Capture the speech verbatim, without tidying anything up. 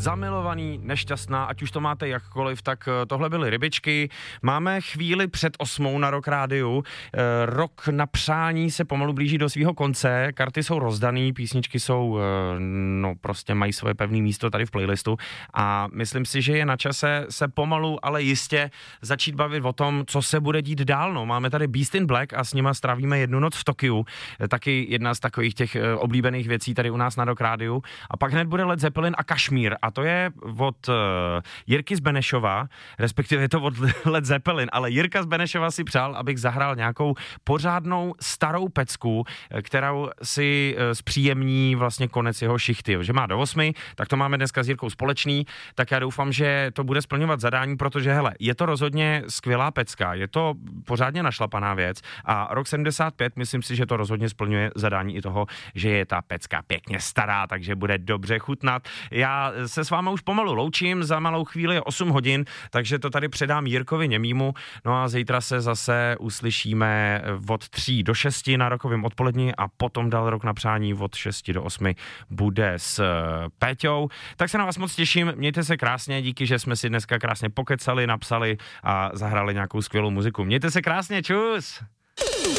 zamilovaný, nešťastná, ať už to máte jakkoliv, tak tohle byly Rybičky. Máme chvíli před osmou na Rock Rádiu. Rok na přání se pomalu blíží do svého konce, karty jsou rozdaný, písničky jsou, no prostě mají svoje pevné místo tady v playlistu a myslím si, že je na čase se pomalu, ale jistě začít bavit o tom, co se bude dít dál. No, máme tady Beast in Black a s nima strávíme jednu noc v Tokiu, taky jedna z takových těch oblíbených věcí tady u nás na Rock Rádiu. A pak hned bude Led Zeppelin a Kašmír a to je od uh, Jirky z Benešova, respektive je to od Led Zeppelin, ale Jirka z Benešova si přál, abych zahrál nějakou pořádnou starou pecku, kterou si uh, zpříjemní vlastně konec jeho šichty, že má do osmi, tak to máme dneska s Jirkou společný, tak já doufám, že to bude splňovat zadání, protože hele, je to rozhodně skvělá pecka, je to pořádně našlapaná věc a rok sedmdesát pět, myslím si, že to rozhodně splňuje zadání i toho, že je ta pecka pěkně stará, takže bude dobře chutnat. Já se s váma už pomalu loučím, za malou chvíli je osm hodin, takže to tady předám Jirkovi Němýmu, no a zítra se zase uslyšíme od tří do šesti na rokovém odpolední a potom dal Rok na přání od šesti do osmi bude s Péťou. Tak se na vás moc těším, mějte se krásně, díky, že jsme si dneska krásně pokecali, napsali a zahrali nějakou skvělou muziku. Mějte se krásně, čus!